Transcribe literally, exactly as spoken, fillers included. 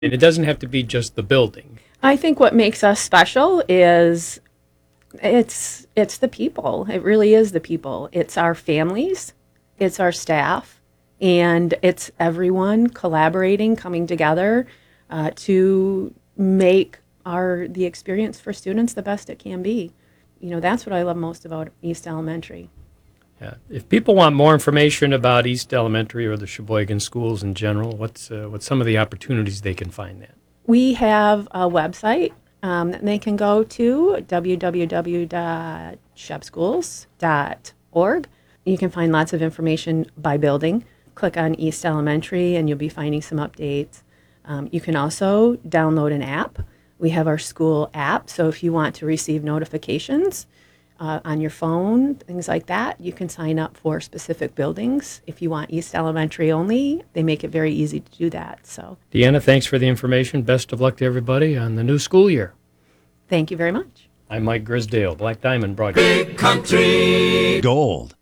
And it doesn't have to be just the building. I think what makes us special is it's it's the people. It really is the people. It's our families, it's our staff, and it's everyone collaborating, coming together uh, to make our the experience for students the best it can be. You know, that's what I love most about East Elementary. Yeah. If people want more information about East Elementary or the Sheboygan schools in general, what's uh, what's some of the opportunities they can find that? We have a website um, that they can go to, w w w dot sheb schools dot org. You can find lots of information by building. Click on East Elementary and you'll be finding some updates. Um, you can also download an app. We have our school app, so if you want to receive notifications uh, on your phone, things like that, you can sign up for specific buildings. If you want East Elementary only, they make it very easy to do that. So, Deanna, thanks for the information. Best of luck to everybody on the new school year. thank you very much. I'm Mike Grisdale, Black Diamond Broadcast. Big Country Gold.